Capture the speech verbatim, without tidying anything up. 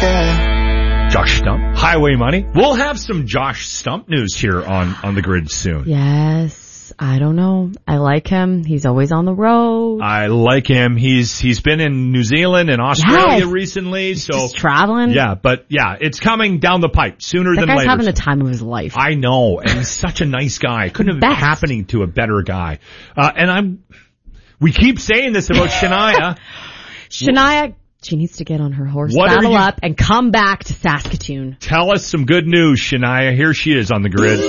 Josh Stump, Highway Money. We'll have some Josh Stump news here on, on the grid soon. Yes. I don't know. I like him. He's always on the road. I like him. He's, he's been in New Zealand and Australia yes. recently. So just traveling. Yeah, but yeah, it's coming down the pipe sooner that than guy's later. having the time of his life. I know. And he's such a nice guy. Couldn't have been happening to a better guy. Uh, and I'm, we keep saying this about Shania. Shania, she needs to get on her horse, What saddle you- up, and come back to Saskatoon. Tell us some good news, Shania. Here she is on the grid.